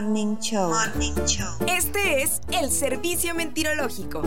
Morning Show. Este es el servicio meteorológico.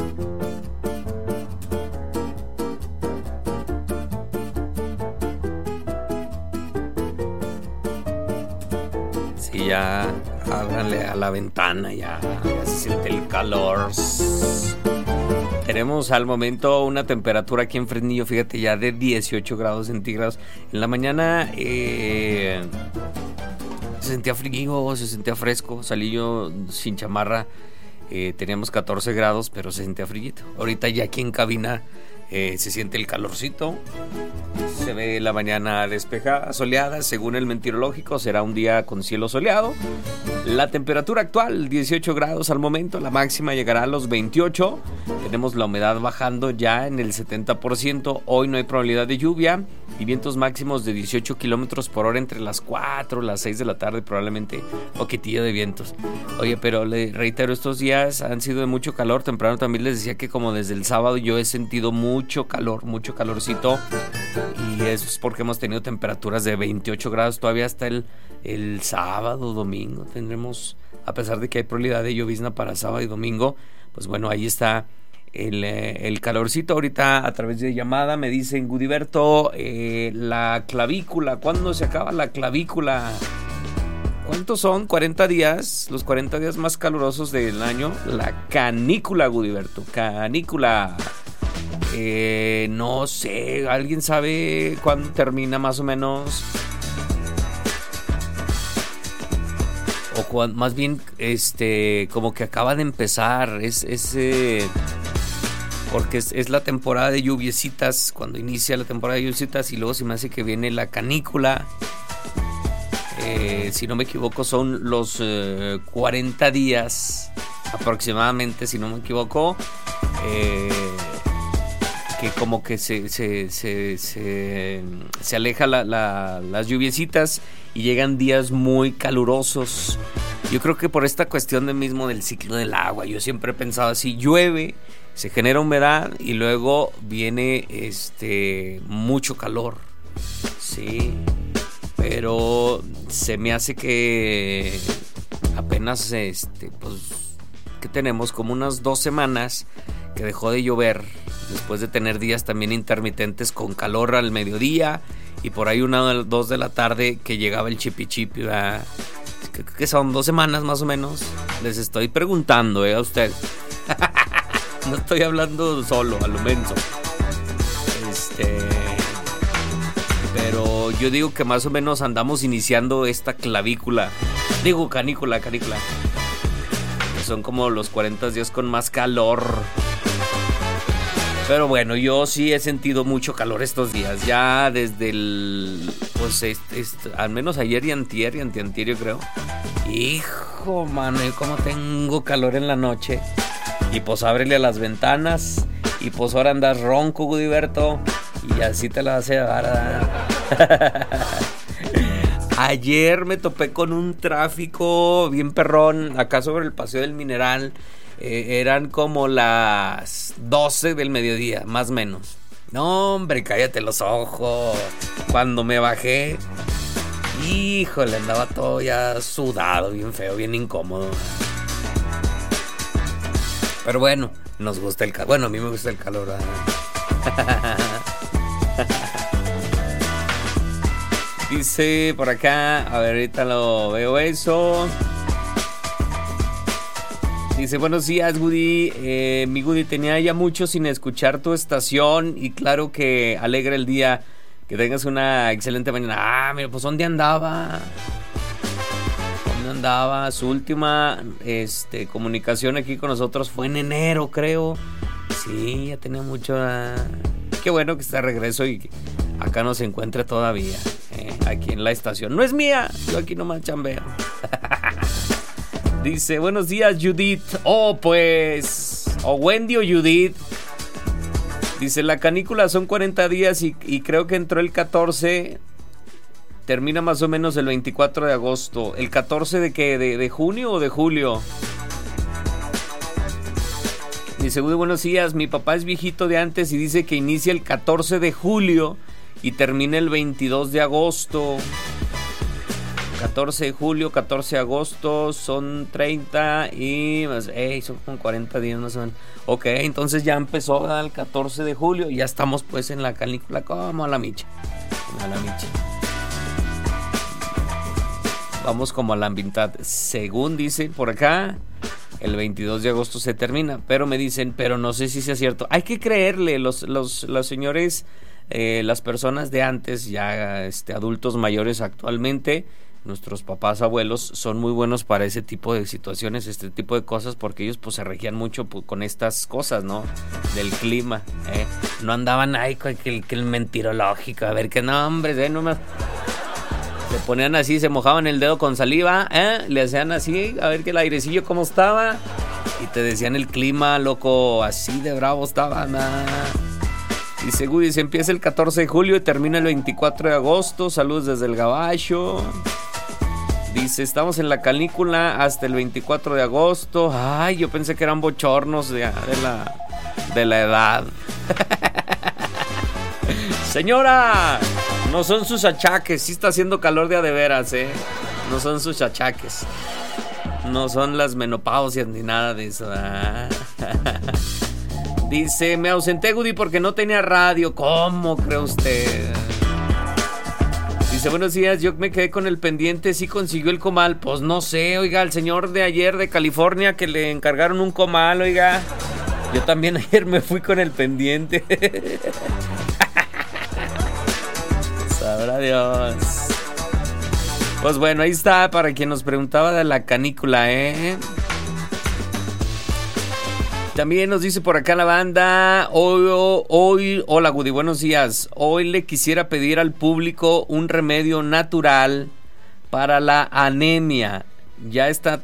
Sí, ya ábranle a la ventana, ya se siente el calor. Tenemos al momento una temperatura aquí en Fresnillo, fíjate, ya de 18 grados centígrados. En la mañana se sentía frío, se sentía fresco. Salí yo sin chamarra, teníamos 14 grados, pero se sentía frío. Ahorita ya aquí en cabina se siente el calorcito. Se ve la mañana despejada, soleada. Según el meteorológico, será un día con cielo soleado. La temperatura actual, 18 grados al momento. La máxima llegará a los 28. Tenemos la humedad bajando ya en el 70%. Hoy no hay probabilidad de lluvia. Y vientos máximos de 18 kilómetros por hora entre las 4 y las 6 de la tarde. Probablemente poquitillo de vientos. Oye, pero le reitero, estos días han sido de mucho calor. Temprano también les decía que como desde el sábado yo he sentido mucho calor, mucho calorcito. Y eso es porque hemos tenido temperaturas de 28 grados todavía hasta el sábado, domingo. Tendremos, a pesar de que hay probabilidad de llovizna para sábado y domingo, pues bueno, ahí está el calorcito. Ahorita a través de llamada me dicen, Gudiberto, la clavícula, ¿cuándo se acaba la clavícula? ¿Cuántos son? 40 días, los 40 días más calurosos del año. La canícula, Gudiberto, canícula. No sé, ¿alguien sabe cuándo termina más o menos? O más bien, como que acaba de empezar. Porque es la temporada de lluviecitas, cuando inicia la temporada de lluviecitas, y luego se me hace que viene la canícula. Si no me equivoco, son los 40 días aproximadamente, si no me equivoco. Que como que se aleja las lluviecitas y llegan días muy calurosos. Yo creo que por esta cuestión del ciclo del agua, yo siempre he pensado así: llueve, se genera humedad y luego viene mucho calor. Sí, pero se me hace que apenas pues que tenemos como unas 2 semanas que dejó de llover, después de tener días también intermitentes con calor al mediodía y por ahí 1 o 2 de la tarde que llegaba el chipi-chipi, ¿verdad? Que son 2 semanas más o menos. Les estoy preguntando a usted. No estoy hablando solo, a lo menso. Pero yo digo que más o menos andamos iniciando esta clavícula. Digo canícula. Que son como los 40 días con más calor. Pero bueno, yo sí he sentido mucho calor estos días. Ya desde al menos ayer y antier yo creo. Hijo, mano, cómo tengo calor en la noche. Y pues ábrele a las ventanas. Y pues ahora andas ronco, Gudiberto. Y así te la vas a llevar. Ayer me topé con un tráfico bien perrón acá sobre el Paseo del Mineral. Eran como las 12 del mediodía, más o menos. No, hombre, cállate los ojos. Cuando me bajé, híjole, andaba todo ya sudado, bien feo, bien incómodo. Pero bueno, nos gusta el calor. Bueno, a mí me gusta el calor. Dice por acá, a ver, ahorita lo veo eso. Dice, buenos días, Woody. Mi Woody, tenía ya mucho sin escuchar tu estación y claro que alegra el día. Que tengas una excelente mañana. Mira, pues ¿dónde andaba? Su última comunicación aquí con nosotros fue en enero, creo. Sí, ya tenía mucho. Qué bueno que está de regreso y que acá nos encuentre todavía. Aquí en la estación. No es mía, yo aquí nomás chambeo. Dice, buenos días, Judith. Pues, o Wendy o Judith. Dice, la canícula son 40 días y creo que entró el 14. Termina más o menos el 24 de agosto. ¿El 14 de qué? ¿De junio o de julio? Dice, buenos días, mi papá es viejito de antes y dice que inicia el 14 de julio y termina el 22 de agosto. 14 de julio, 14 de agosto, son 30 y son como 40 días más o menos. Ok, entonces ya empezó el 14 de julio y ya estamos pues en la canícula como a la micha. Vamos como a la mitad. Según dice por acá, el 22 de agosto se termina, pero me dicen, pero no sé si sea cierto. Hay que creerle, los señores, las personas de antes, ya adultos mayores actualmente, nuestros papás, abuelos, son muy buenos para ese tipo de situaciones, este tipo de cosas, porque ellos pues se regían mucho con estas cosas, ¿no? Del clima, no andaban ahí con el mentirológico, a ver qué nombres, nomás se ponían así, se mojaban el dedo con saliva, le hacían así, a ver que el airecillo cómo estaba, y te decían el clima, loco, así de bravo estaba, Dice Woody, se empieza el 14 de julio y termina el 24 de agosto, saludos desde el Gabacho. Dice, estamos en la canícula hasta el 24 de agosto. Ay, yo pensé que eran bochornos de la edad. Señora, no son sus achaques. Sí está haciendo calor de a de veras, no son sus achaques. No son las menopausias ni nada de eso. Dice, me ausenté, Woody, porque no tenía radio. ¿Cómo cree usted? Dice, buenos días, yo me quedé con el pendiente. ¿Sí consiguió el comal? Pues no sé, oiga, el señor de ayer de California que le encargaron un comal, oiga. Yo también ayer me fui con el pendiente. Sabrá Dios. Pues bueno, ahí está, para quien nos preguntaba de la canícula, También nos dice por acá la banda, hoy, hola Woody, buenos días. Hoy le quisiera pedir al público un remedio natural para la anemia. Ya está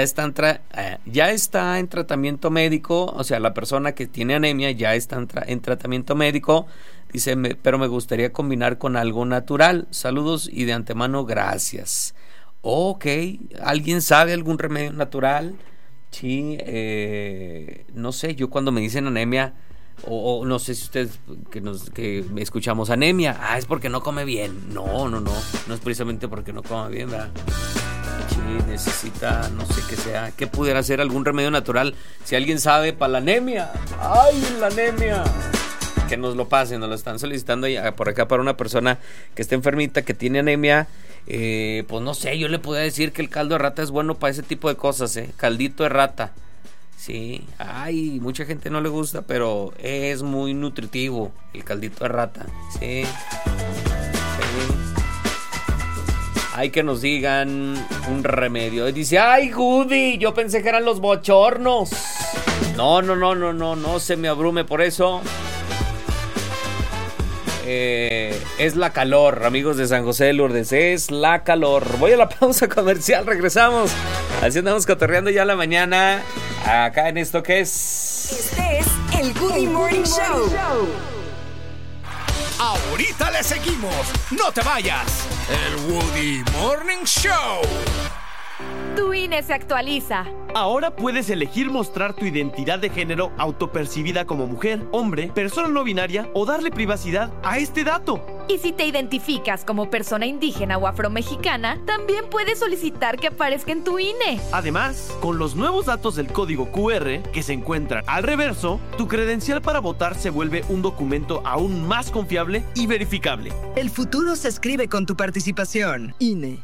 en tratamiento médico, o sea, la persona que tiene anemia ya está en tratamiento médico. Dice, pero me gustaría combinar con algo natural. Saludos y de antemano gracias. Ok, ¿alguien sabe algún remedio natural? Sí, no sé, yo cuando me dicen anemia, o no sé si ustedes que escuchamos anemia, es porque no come bien. No es precisamente porque no come bien, ¿verdad? Sí, necesita, no sé qué sea, ¿qué pudiera ser algún remedio natural? Si alguien sabe para la anemia, la anemia, que nos lo pasen, nos lo están solicitando por acá para una persona que está enfermita, que tiene anemia. Pues no sé, yo le podría decir que el caldo de rata es bueno para ese tipo de cosas, caldito de rata. Sí, mucha gente no le gusta, pero es muy nutritivo el caldito de rata. Sí. Hay que nos digan un remedio. Dice, Woody, yo pensé que eran los bochornos. No se me abrume por eso. Es la calor, amigos de San José de Lourdes, es la calor. Voy a la pausa comercial, regresamos. Así andamos cotorreando ya la mañana, acá en esto que es... Este es el Woody Morning Show. Ahorita le seguimos, no te vayas. El Woody Morning Show. Tu INE se actualiza. Ahora puedes elegir mostrar tu identidad de género autopercibida como mujer, hombre, persona no binaria o darle privacidad a este dato. Y si te identificas como persona indígena o afromexicana, también puedes solicitar que aparezca en tu INE. Además, con los nuevos datos del código QR que se encuentran al reverso, tu credencial para votar se vuelve un documento aún más confiable y verificable. El futuro se escribe con tu participación. INE.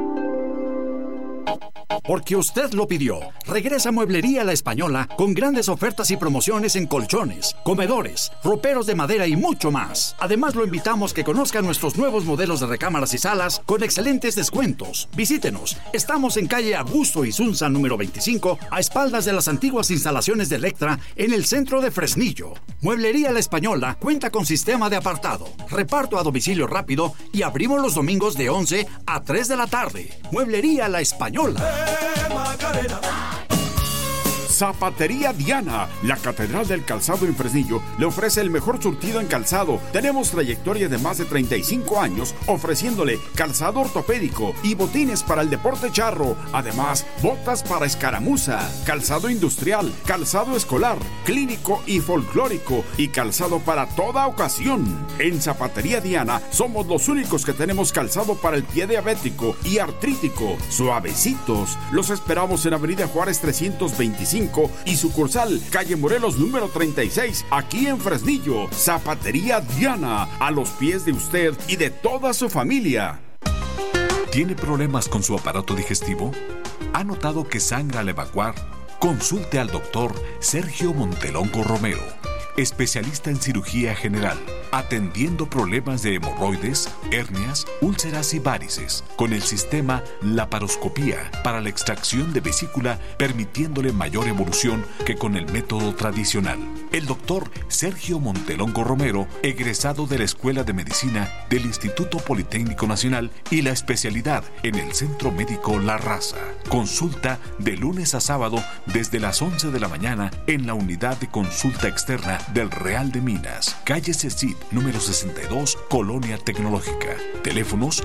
Porque usted lo pidió. Regresa Mueblería La Española con grandes ofertas y promociones en colchones, comedores, roperos de madera y mucho más. Además, lo invitamos que conozca nuestros nuevos modelos de recámaras y salas con excelentes descuentos. Visítenos. Estamos en calle Augusto Isunza número 25, a espaldas de las antiguas instalaciones de Electra en el centro de Fresnillo. Mueblería La Española cuenta con sistema de apartado, reparto a domicilio rápido y abrimos los domingos de 11 a 3 de la tarde. Mueblería La Española. Zapatería Diana, la catedral del calzado en Fresnillo, le ofrece el mejor surtido en calzado. Tenemos trayectoria de más de 35 años ofreciéndole calzado ortopédico y botines para el deporte charro. Además, botas para escaramuza, calzado industrial, calzado escolar, clínico y folclórico y calzado para toda ocasión. En Zapatería Diana somos los únicos que tenemos calzado para el pie diabético y artrítico, suavecitos. Los esperamos en Avenida Juárez 325 y sucursal calle Morelos número 36, aquí en Fresnillo. Zapatería Diana, a los pies de usted y de toda su familia. ¿Tiene problemas con su aparato digestivo? ¿Ha notado que sangra al evacuar? Consulte al doctor Sergio Montelongo Romero, especialista en cirugía general, atendiendo problemas de hemorroides, hernias, úlceras y varices, con el sistema laparoscopía para la extracción de vesícula, permitiéndole mayor evolución que con el método tradicional. El doctor Sergio Montelongo Romero, egresado de la Escuela de Medicina del Instituto Politécnico Nacional y la especialidad en el Centro Médico La Raza. Consulta de lunes a sábado desde las 11 de la mañana en la unidad de consulta externa del Real de Minas, calle Cecit, número 62, Colonia Tecnológica. Teléfonos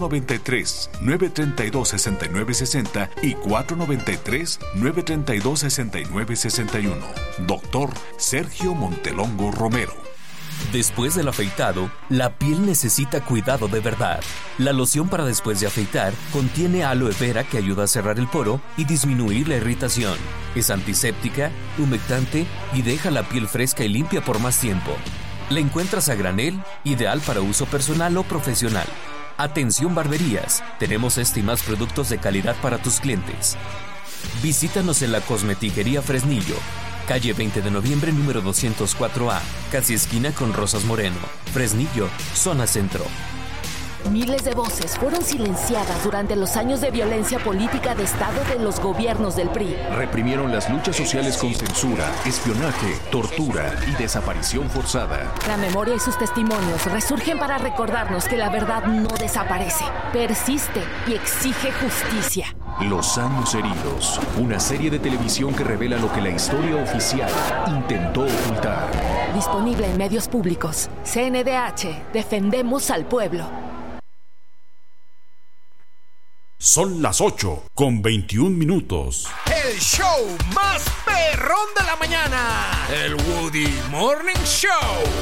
493-932-6960 y 493-932-6961. Doctor Sergio Montelongo Romero. Después del afeitado, la piel necesita cuidado de verdad. La loción para después de afeitar contiene aloe vera que ayuda a cerrar el poro y disminuir la irritación. Es antiséptica, humectante y deja la piel fresca y limpia por más tiempo. La encuentras a granel, ideal para uso personal o profesional. Atención barberías, tenemos este y más productos de calidad para tus clientes. Visítanos en la Cosmetiquería Fresnillo, calle 20 de noviembre número 204A, casi esquina con Rosas Moreno, Fresnillo, zona centro. Miles de voces fueron silenciadas durante los años de violencia política de Estado de los gobiernos del PRI. Reprimieron las luchas sociales con censura, espionaje, tortura y desaparición forzada. La memoria y sus testimonios resurgen para recordarnos que la verdad no desaparece, persiste y exige justicia. Los años heridos, una serie de televisión que revela lo que la historia oficial intentó ocultar. Disponible en medios públicos. CNDH, defendemos al pueblo. Son las 8:21. El show más perrón de la mañana. El Woody Morning Show.